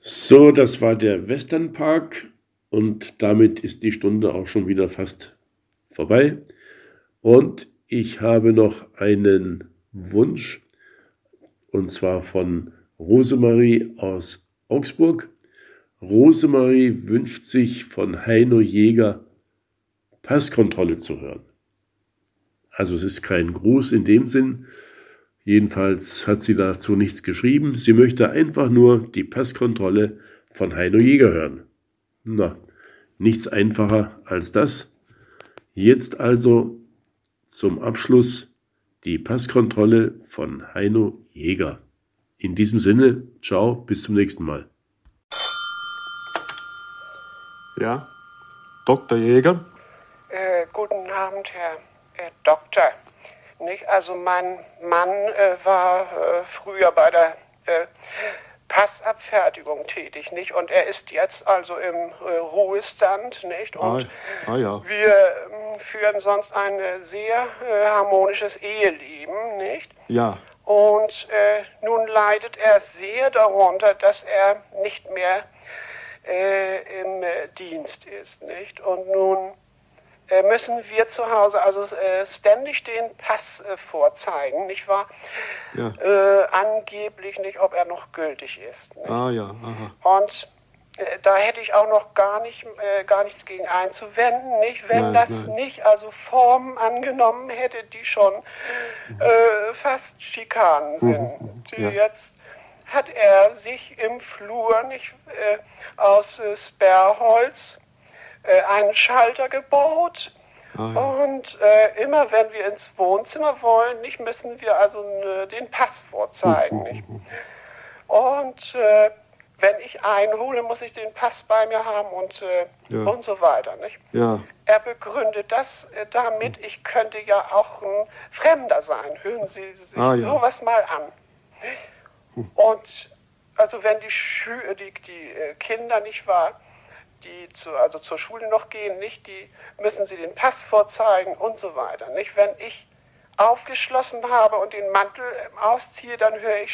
So, das war der Westernpark und damit ist die Stunde auch schon wieder fast vorbei. Und ich habe noch einen Wunsch, und zwar von Rosemarie aus Augsburg. Rosemarie wünscht sich von Heino Jäger Passkontrolle zu hören. Also es ist kein Gruß in dem Sinn, jedenfalls hat sie dazu nichts geschrieben. Sie möchte einfach nur die Passkontrolle von Heino Jäger hören. Na, nichts einfacher als das. Jetzt also zum Abschluss die Passkontrolle von Heino Jäger. In diesem Sinne, ciao, bis zum nächsten Mal. Ja, Dr. Jäger? Guten Abend, Herr Doktor. Nicht? Also mein Mann war früher bei der Passabfertigung tätig, nicht? Und er ist jetzt also im Ruhestand, nicht? Und ja. wir führen sonst ein sehr harmonisches Eheleben, nicht? Ja. Und nun leidet er sehr darunter, dass er nicht mehr im Dienst ist, nicht? Und nun müssen wir zu Hause also ständig den Pass vorzeigen, nicht wahr? Ja. Angeblich nicht, ob er noch gültig ist. Nicht? Ja, aha. Und da hätte ich auch noch gar nichts gegen einzuwenden, nicht? Wenn das nicht also Formen angenommen hätte, die schon fast Schikanen sind. Jetzt hat er sich im Flur nicht aus Sperrholz einen Schalter gebaut. Und immer wenn wir ins Wohnzimmer wollen, nicht, müssen wir also den Pass vorzeigen. Nicht? Und wenn ich einhole, muss ich den Pass bei mir haben und so weiter. Nicht? Ja. Er begründet das damit, ich könnte ja auch ein Fremder sein. Hören Sie sich sowas mal an. Und also wenn die Kinder nicht wahr, die zur Schule noch gehen, nicht, die müssen sie den Pass vorzeigen und so weiter. Nicht? Wenn ich aufgeschlossen habe und den Mantel ausziehe, dann höre ich